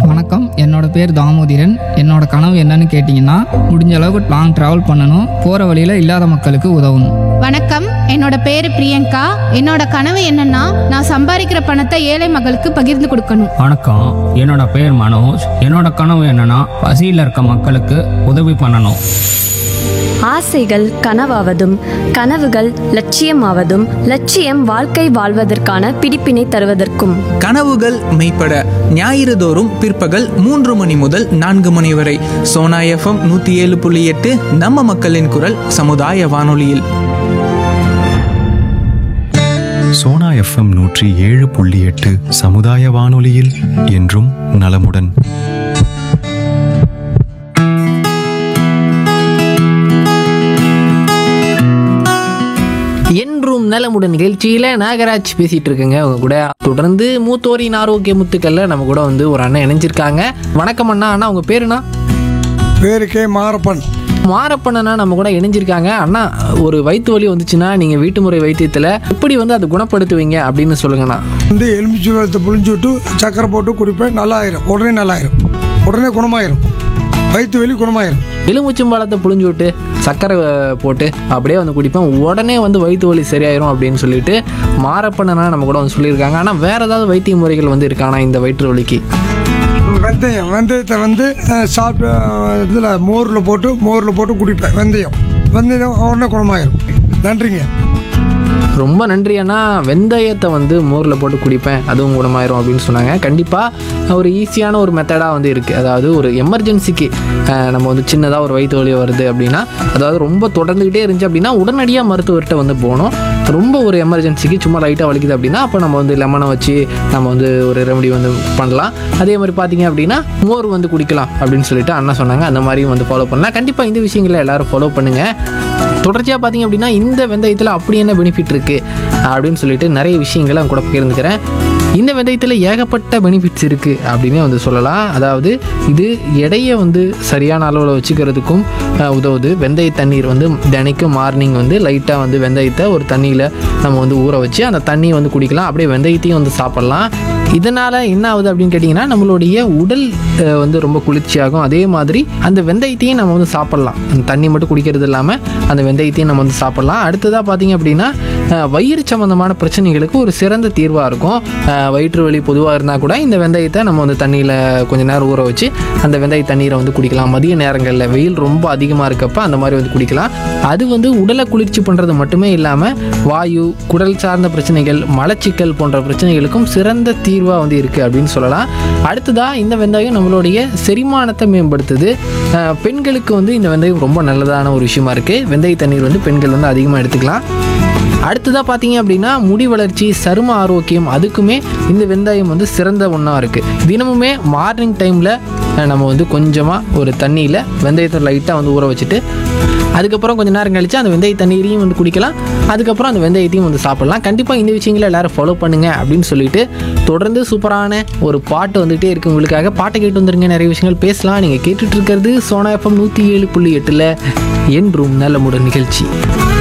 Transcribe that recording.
வணக்கம், என்னோட பேர் தாமோதிரன். என்னோட கனவு என்னன்னு கேட்டிங்கன்னா, முடிஞ்ச அளவுக்கு லாங் ட்ராவல் பண்ணணும், போகிற வழியில் இல்லாத மக்களுக்கு உதவணும். வணக்கம், என்னோட பேரு பிரியங்கா. என்னோட கனவு என்னன்னா, நான் சம்பாதிக்கிற பணத்தை ஏழை மக்களுக்கு பகிர்ந்து கொடுக்கணும். வணக்கம், என்னோட பேர் மனோஜ். என்னோட கனவு என்னன்னா, பசியில் இருக்க மக்களுக்கு உதவி பண்ணணும். ஆசைகள் கனவாவதும் கனவுகள் லட்சியமாவதும் லட்சியம் வாழ்க்கை வாழ்வதற்கான பிடிப்பினை தருவதற்கும். கனவுகள் மெய்ப்பட ஞாயிறு தோறும் பிற்பகல் 3 மணி முதல் 4 மணி வரை சோனா எஃப்எம் 107.8 நம்ம மக்களின் குரல் சமுதாய வானொலியில். சோனா எஃப்எம் 107.8 சமுதாய வானொலியில் என்றும் நலமுடன். என்றும் நலமுடன் நிகழ்ச்சியில் நாகராஜ் பேசிகிட்டு இருக்குங்க அவங்க கூட. தொடர்ந்து மூத்தோரின் ஆரோக்கிய முத்துக்கள்ல நம்ம கூட வந்து ஒரு அண்ணன் இணைஞ்சிருக்காங்க. வணக்கம் அண்ணா. அண்ணா உங்கள் பேருண்ணா? பேரு கே மாரப்பன். மாரப்பண்ணா நம்ம கூட இணைஞ்சிருக்காங்க. அண்ணா, ஒரு வயிற்று வலி வந்துச்சுன்னா நீங்கள் வீட்டு முறை வைத்தியத்தில் எப்படி வந்து அதை குணப்படுத்துவீங்க அப்படின்னு சொல்லுங்கண்ணா. எலுமிச்சை பழத்தை புழிஞ்சு விட்டு சக்கரை போட்டு குடிப்பேன், நல்லாயிரும். உடனே நல்லாயிரும், உடனே குணமாயிரும், வயிற்று வலி குணமாயிரும். எலுமிச்சம்பழத்தை புழிஞ்சு விட்டு சக்கரை போட்டு அப்படியே வந்து குடிப்பேன், உடனே வந்து வயிற்று வலி சரியாயிரும் அப்படின்னு சொல்லிட்டு மாரப்பண்ணனா நம்ம கூட வந்து சொல்லியிருக்காங்க. ஆனால் வேற ஏதாவது வைத்திய முறைகள் வந்து இருக்கானா இந்த வயிற்று வலிக்கு? வெந்தயத்தை வந்து சாப்பிட்டு இதில் மோரில் போட்டு குடிப்பேன். வெந்தயம் உடனே குணமாயிரும். நன்றிங்க. ரொம்ப நன்றி அண்ணா. வெந்தயத்தை வந்து மோரில் போட்டு குடிப்பேன், அதுவும் குணமாயிரும் அப்படின்னு சொன்னாங்க. கண்டிப்பாக ஒரு ஈஸியான ஒரு மெத்தடாக வந்து இருக்குது. அதாவது ஒரு எமர்ஜென்சிக்கு நம்ம வந்து சின்னதாக ஒரு வயிற்று வலி வருது அப்படின்னா, அதாவது ரொம்ப தொடர்ந்துக்கிட்டே இருந்துச்சு அப்படின்னா உடனடியாக மருத்துவர்கிட்ட வந்து போகணும். ரொம்ப ஒரு எமர்ஜென்சிக்கு சும்மா லைட்டாக வலிக்குது அப்படின்னா அப்போ நம்ம வந்து லெமனை வச்சு நம்ம வந்து ஒரு ரெமடி வந்து பண்ணலாம். அதே மாதிரி பார்த்தீங்க அப்படின்னா மோர் வந்து குடிக்கலாம் அப்படின்னு சொல்லிட்டு அண்ணா சொன்னாங்க. அந்த மாதிரியும் வந்து ஃபாலோ பண்ணலாம். கண்டிப்பாக இந்த விஷயங்களை எல்லோரும் ஃபாலோ பண்ணுங்கள். தொடர்ச்சியாக பார்த்தீங்க அப்படின்னா இந்த வெந்தயத்தில் அப்படி என்ன பெனிஃபிட் இருக்குது அப்படின்னு சொல்லிட்டு நிறைய விஷயங்களை கூட பகிர்ந்துக்கிறேன். இந்த வெந்தயத்தில் ஏகப்பட்ட பெனிஃபிட்ஸ் இருக்குது அப்படின்னு வந்து சொல்லலாம். அதாவது இது எடையை வந்து சரியான அளவில் வச்சுக்கிறதுக்கும் உதவுது. வெந்தய தண்ணீர் வந்து தினைக்கும் மார்னிங் வந்து லைட்டாக வந்து வெந்தயத்தை ஒரு தண்ணியில் நம்ம வந்து ஊற வச்சு அந்த தண்ணியை வந்து குடிக்கலாம். அப்படியே வெந்தயத்தையும் வந்து சாப்பிட்லாம். இதனால் என்ன ஆகுது அப்படின்னு கேட்டிங்கன்னா, நம்மளுடைய உடல் வந்து ரொம்ப குளிர்ச்சியாகும். அதே மாதிரி அந்த வெந்தயத்தையும் நம்ம வந்து சாப்பிட்லாம். அந்த தண்ணி மட்டும் குடிக்கிறது இல்லாமல் அந்த வெந்தயத்தையும் நம்ம வந்து சாப்பிட்லாம். அடுத்ததாக பார்த்திங்க அப்படின்னா, வயிறு சம்மந்தமான பிரச்சனைகளுக்கு ஒரு சிறந்த தீர்வாக இருக்கும். வயிற்று வலி பொதுவாக இருந்தால் கூட இந்த வெந்தயத்தை நம்ம வந்து தண்ணியில் கொஞ்சம் நேரம் ஊற வச்சு அந்த வெந்தய தண்ணீரை வந்து குடிக்கலாம். மதிய நேரங்களில் வெயில் ரொம்ப அதிகமாக இருக்கப்போ அந்த மாதிரி வந்து குடிக்கலாம். அது வந்து உடலை குளிர்ச்சி பண்ணுறது மட்டுமே இல்லாமல் வாயு, குடல் சார்ந்த பிரச்சனைகள், மலச்சிக்கல் போன்ற பிரச்சனைகளுக்கும் சிறந்த தீர்வாக வந்து இருக்குது அப்படின்னு சொல்லலாம். அடுத்ததாக இந்த வெந்தயம் நம்மளுடைய செரிமானத்தை மேம்படுத்துது. பெண்களுக்கு வந்து இந்த வெந்தயம் ரொம்ப நல்லதான ஒரு விஷயமா இருக்குது. வெந்தய தண்ணீர் வந்து பெண்கள் வந்து அதிகமாக எடுத்துக்கலாம். அடுத்ததாக பார்த்தீங்க அப்படின்னா முடி வளர்ச்சி, சரும ஆரோக்கியம், அதுக்குமே இந்த வெந்தயம் வந்து சிறந்த ஒன்றா இருக்குது. தினமுமே மார்னிங் டைமில் நம்ம வந்து கொஞ்சமாக ஒரு தண்ணியில் வெந்தயத்தை லைட்டாக வந்து ஊற வச்சுட்டு அதுக்கப்புறம் கொஞ்சம் நேரம் கழித்து அந்த வெந்தய தண்ணீரையும் வந்து குடிக்கலாம். அதுக்கப்புறம் அந்த வெந்தயத்தையும் வந்து சாப்பிட்லாம். கண்டிப்பாக இந்த விஷயங்களை எல்லோரும் ஃபாலோ பண்ணுங்கள் அப்படின்னு சொல்லிட்டு தொடர்ந்து சூப்பரான ஒரு பாட்டு வந்துகிட்டே இருக்குது உங்களுக்காக. பாட்டை கேட்டு வந்துருங்க, நிறைய விஷயங்கள் பேசலாம். நீங்கள் கேட்டுட்டு இருக்கிறது சோனா எஃப்எம் 107.8 என்றும் நலமுடன் நிகழ்ச்சி.